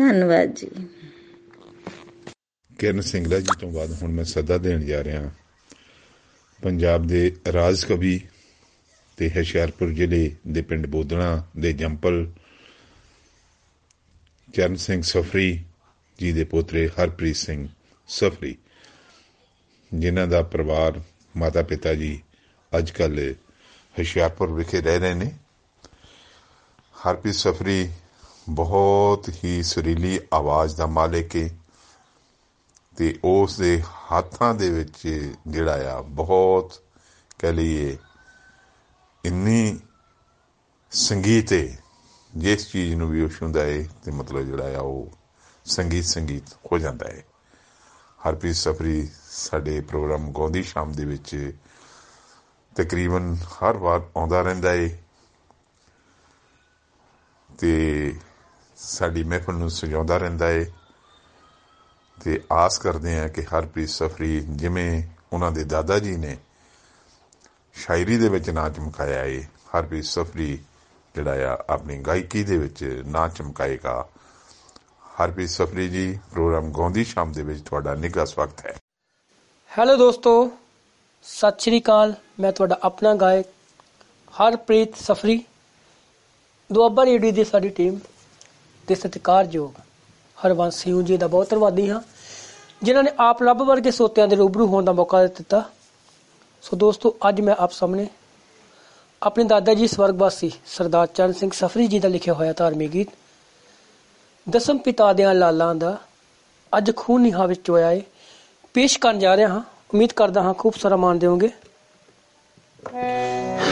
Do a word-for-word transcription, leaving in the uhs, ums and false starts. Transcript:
ਧੰਨਵਾਦ ਜੀ। ਕਿਰਨ ਸਿੰਗਲਾ ਜੀ ਤੋਂ ਬਾਅਦ ਹੁਣ ਮੈਂ ਸੱਦਾ ਦੇਣ ਜਾ ਰਿਹਾ ਪੰਜਾਬ ਦੇ ਰਾਜ ਕਵੀ ਤੇ ਹੁਸ਼ਿਆਰਪੁਰ ਜ਼ਿਲ੍ਹੇ ਦੇ ਪਿੰਡ ਬੋਦਣਾ ਦੇ ਜੰਪਲ ਚਰਨ ਸਿੰਘ ਸਫਰੀ ਜੀ ਦੇ ਪੋਤਰੇ ਹਰਪ੍ਰੀਤ ਸਿੰਘ ਸਫਰੀ, ਜਿਨ੍ਹਾਂ ਦਾ ਪਰਿਵਾਰ ਮਾਤਾ ਪਿਤਾ ਜੀ ਅੱਜ ਕੱਲ੍ਹ ਹੁਸ਼ਿਆਰਪੁਰ ਵਿਖੇ ਰਹਿ ਰਹੇ ਨੇ। ਹਰਪ੍ਰੀਤ ਸਫਰੀ ਬਹੁਤ ਹੀ ਸੁਰੀਲੀ ਆਵਾਜ਼ ਦਾ ਮਾਲਿਕ ਹੈ ਅਤੇ ਉਸ ਦੇ ਹੱਥਾਂ ਦੇ ਵਿੱਚ ਜਿਹੜਾ ਆ ਬਹੁਤ ਕਹਿ ਲਈਏ ਇੰਨੀ ਸੰਗੀਤ ਹੈ, ਜਿਸ ਚੀਜ਼ ਨੂੰ ਵੀ ਉਹ ਛੂੰਹਦਾ ਹੈ ਅਤੇ ਮਤਲਬ ਜਿਹੜਾ ਆ ਉਹ ਸੰਗੀਤ ਸੰਗੀਤ ਹੋ ਜਾਂਦਾ ਹੈ। ਹਰਪ੍ਰੀਤ ਸਫਰੀ ਸਾਡੇ ਪ੍ਰੋਗਰਾਮ ਗਾਉਂਦੀ ਸ਼ਾਮ ਦੇ ਵਿੱਚ ਤਕਰੀਬਨ ਹਰ ਵਾਰ ਆਉਂਦਾ ਰਹਿੰਦਾ ਹੈ ਅਤੇ ਸਾਡੀ ਮਹਿਫਲ ਨੂੰ ਸਜਾਉਂਦਾ ਰਹਿੰਦਾ ਹੈ ਅਤੇ ਆਸ ਕਰਦੇ ਹਾਂ ਕਿ ਹਰਪ੍ਰੀਤ ਸਫਰੀ ਜਿਵੇਂ ਉਹਨਾਂ ਦੇ ਦਾਦਾ ਜੀ ਨੇ ਸ਼ਾਇਰੀ ਦੇ ਵਿੱਚ ਨਾਂ ਚਮਕਾਇਆ ਹੈ, ਹਰਪ੍ਰੀਤ ਸਫਰੀ ਜਿਹੜਾ ਆ ਆਪਣੀ ਗਾਇਕੀ ਦੇ ਵਿੱਚ ਨਾਂ ਚਮਕਾਏਗਾ। ਹਰਪ੍ਰੀਤ ਸਫਰੀ ਜੀ, ਪ੍ਰੋਗਰਾਮ ਗਾਉਂਦੀ ਸ਼ਾਮ ਦੇ ਵਿੱਚ ਤੁਹਾਡਾ ਨਿੱਘਾ ਸਵਾਗਤ ਹੈ। ਹੈਲੋ ਦੋਸਤੋ, ਸਤਿ ਸ਼੍ਰੀ ਅਕਾਲ। ਮੈਂ ਤੁਹਾਡਾ ਆਪਣਾ ਗਾਇਕ ਹਰਪ੍ਰੀਤ ਸਫਰੀ, ਦੁਆਬਾ ਰੇਡੀਓ ਦੀ ਸਾਡੀ ਟੀਮ ਦੇ ਸਤਿਕਾਰਯੋਗ ਹਰਬੰਸ ਸਿੰਘ ਜੀ ਦਾ ਬਹੁਤ ਧੰਨਵਾਦੀ ਹਾਂ, ਜਿਨ੍ਹਾਂ ਨੇ ਆਪ ਲੱਭ ਵਰਗੇ ਸੋਤਿਆਂ ਦੇ ਰੂਬਰੂ ਹੋਣ ਦਾ ਮੌਕਾ ਦਿੱਤਾ। ਸੋ ਦੋਸਤੋ, ਅੱਜ ਮੈਂ ਆਪ ਸਾਹਮਣੇ ਆਪਣੇ ਦਾਦਾ ਜੀ ਸਵਰਗਵਾਸੀ ਸਰਦਾਰ ਚਰਨ ਸਿੰਘ ਸਫਰੀ ਜੀ ਦਾ ਲਿਖਿਆ ਹੋਇਆ ਧਾਰਮਿਕ ਗੀਤ ਦਸਮ ਪਿਤਾ ਦਿਆਂ ਲਾਲਾਂ ਦਾ ਅੱਜ ਖੂਨ ਨੀਹਾਂ ਵਿੱਚ ਹੋਇਆ ਹੈ ਪੇਸ਼ ਕਰਨ ਜਾ ਰਿਹਾ ਹਾਂ। ਉਮੀਦ ਕਰਦਾ ਹਾਂ ਖੂਬ ਸਾਰਾ ਮਾਣ ਦਿਓਗੇ।